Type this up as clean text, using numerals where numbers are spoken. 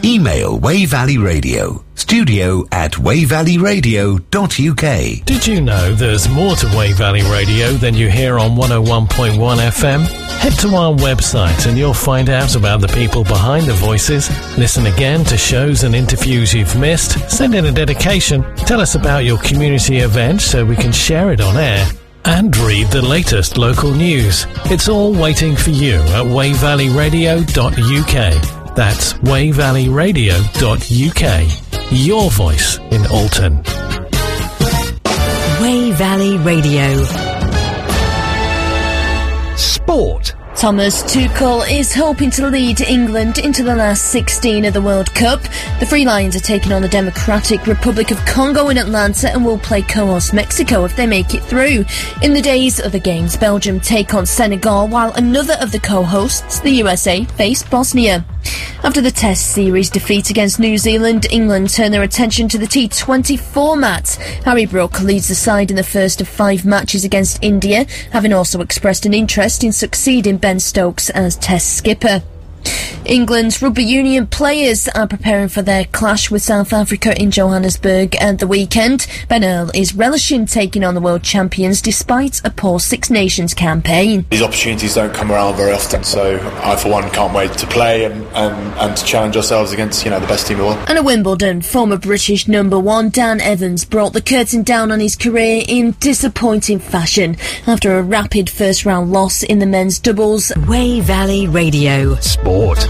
Email Wey Valley Radio, studio@wayvalleyradio.uk. Did you know there's more to Wey Valley Radio than you hear on 101.1 FM? Head to our website and you'll find out about the people behind the voices, listen again to shows and interviews you've missed, send in a dedication, tell us about your community event so we can share it on air, and read the latest local news. It's all waiting for you at wayvalleyradio.uk. That's wayvalleyradio.uk. Your voice in Alton. Wey Valley Radio. Sport. Thomas Tuchel is hoping to lead England into the last 16 of the World Cup. The Free Lions are taking on the Democratic Republic of Congo in Atlanta and will play co-host Mexico if they make it through. In the days of the games, Belgium take on Senegal, while another of the co-hosts, the USA, face Bosnia. After the Test Series defeat against New Zealand, England turn their attention to the T20 format. Harry Brook leads the side in the first of 5 matches against India, having also expressed an interest in succeeding Ben Stokes as Test skipper. England's rugby union players are preparing for their clash with South Africa in Johannesburg at the weekend. Ben Earl is relishing taking on the world champions despite a poor Six Nations campaign. These opportunities don't come around very often, so I for one can't wait to play and to challenge ourselves against the best team in the world. And at Wimbledon, former British #1 Dan Evans brought the curtain down on his career in disappointing fashion after a rapid first round loss in the men's doubles. Wey Valley Radio. Sport.